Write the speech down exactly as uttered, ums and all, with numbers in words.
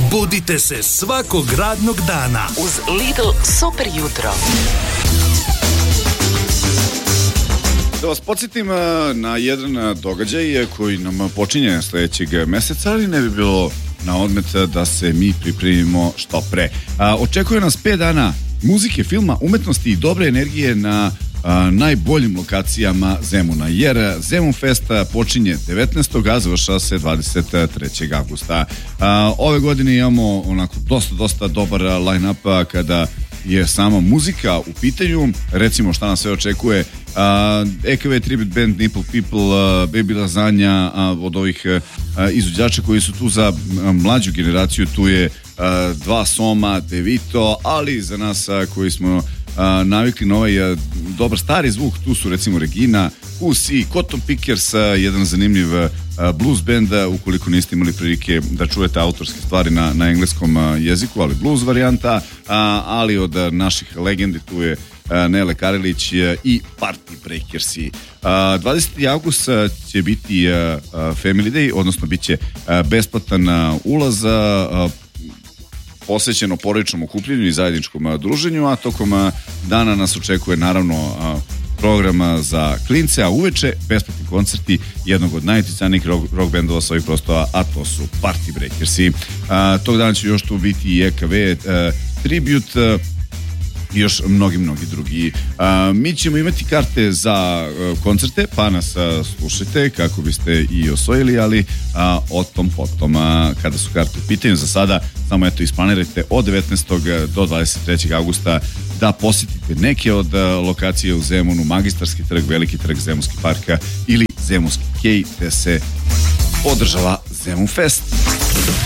Budite se svakog radnog dana uz Lidl super jutro. Da vas podsjetim na jedan događaj koji nam počinje sljedećeg meseca, ali ne bi bilo na odmet da se mi pripremimo što pre. Očekuje nas pet dana muzike, filma, umetnosti i dobre energije na a, najboljim lokacijama Zemuna, jer Zemun Fest počinje devetnaestog a završava se dvadeset trećeg avgusta. A, ove godine imamo onako dosta, dosta dobar line-up kada je sama muzika u pitanju. Recimo šta nas sve očekuje: uh, E K V Tribute Band, Nipple People, uh, Baby Lasagna, uh, od ovih uh, izvođača koji su tu za uh, mlađu generaciju, tu je uh, Dva Soma, Devito, ali za nas uh, koji smo uh, navikli na ovaj uh, dobar stari zvuk, tu su recimo Regina, U C, Cotton Pickers, uh, jedan zanimljiv uh, blues band, uh, ukoliko niste imali prilike da čujete autorske stvari na, na engleskom uh, jeziku, ali blues varijanta, uh, ali od uh, naših legendi tu je uh, Nele Karelić uh, i Party Breakersi. Uh, dvadeseti avgust uh, će biti uh, uh, Family Day, odnosno bit će uh, besplatan uh, ulaz, uh, posvećeno porodičnom okupljenju i zajedničkom uh, druženju, a tokom uh, dana nas očekuje naravno uh, programa za klince, a uveče besplatni koncerti jednog od najuticajnijih rock, rock bendova s ovih prostora, a to su Party Breakersi. A, tog dana će još tu biti i E K V a, Tribute a, i još mnogi, mnogi drugi. A, mi ćemo imati karte za a, koncerte, pa nas a, slušajte kako biste i osvojili, ali a, o tom potom a, kada su karte u pitanju. Za sada samo eto isplanirajte od devetnaestog do dvadeset trećeg avgusta da posjetite neke od lokacije u Zemunu: Magistarski trg, Veliki trg, Zemunski parka ili Zemunski kej, gde se održava Zemun Fest.